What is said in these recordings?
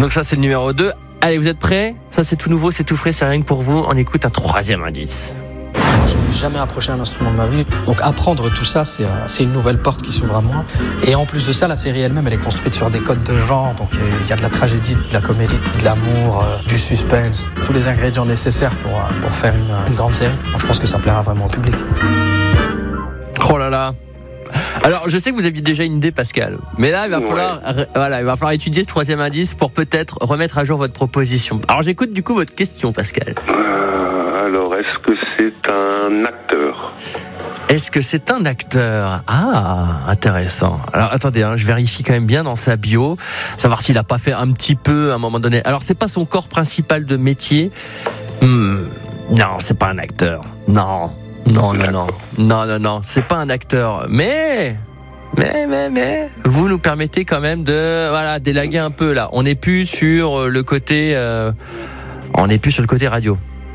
Donc ça, c'est le numéro 2. Allez, vous êtes prêts ? Ça, c'est tout nouveau, c'est tout frais, c'est rien que pour vous. On écoute un 3e indice. Je n'ai jamais approché un instrument de ma vie. Donc apprendre tout ça, c'est une nouvelle porte qui s'ouvre à moi. Et en plus de ça, la série elle-même, elle est construite sur des codes de genre. Donc il y a de la tragédie, de la comédie, de l'amour, du suspense. Tous les ingrédients nécessaires pour faire une grande série. Donc je pense que ça plaira vraiment au public. Oh là là. Alors, je sais que vous aviez déjà une idée, Pascal. Mais là, il va falloir étudier ce 3e indice pour peut-être remettre à jour votre proposition. Alors, j'écoute du coup votre question, Pascal. Alors, est-ce que c'est un acteur ? Est-ce que c'est un acteur ? Ah, intéressant. Alors, attendez, je vérifie quand même bien dans sa bio, savoir s'il a pas fait un petit peu à un moment donné. Alors, c'est pas son corps principal de métier. Non, c'est pas un acteur. Non, c'est pas un acteur. Mais, vous nous permettez quand même de, d'élaguer un peu là. On n'est plus sur le côté, radio.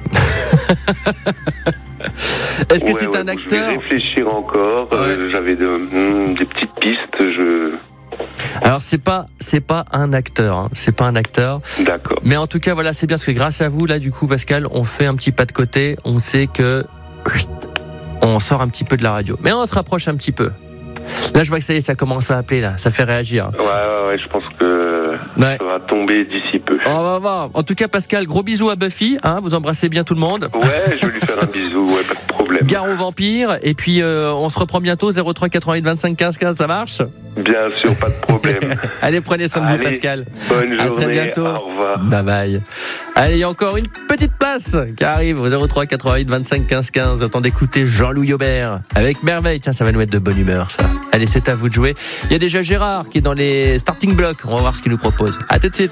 Est-ce que c'est un acteur ? Je vais réfléchir encore. J'avais des petites pistes. Alors c'est pas un acteur, c'est pas un acteur. D'accord. Mais en tout cas voilà, c'est bien parce que grâce à vous là du coup Pascal, on fait un petit pas de côté, on sait que on sort un petit peu de la radio, mais on se rapproche un petit peu. Là je vois que ça y est, ça commence à appeler là, ça fait réagir. Ouais, je pense que ça va tomber d'ici peu. On va voir. En tout cas Pascal, gros bisous à Buffy, vous embrassez bien tout le monde. Ouais, je vais lui faire un bisou, pas de problème. Gare aux vampires, et puis on se reprend bientôt, 03 88 25 15 15, ça marche ? Bien sûr, pas de problème. Allez, prenez soin de vous, Pascal. Bonne journée. À très bientôt. Au revoir. Bye bye. Allez, il y a encore une petite place qui arrive au 03 88 25 15 15. Le temps d'écouter Jean-Louis Aubert avec Merveille. Tiens, ça va nous mettre de bonne humeur, ça. Allez, c'est à vous de jouer. Il y a déjà Gérard qui est dans les starting blocks. On va voir ce qu'il nous propose. À tout de suite.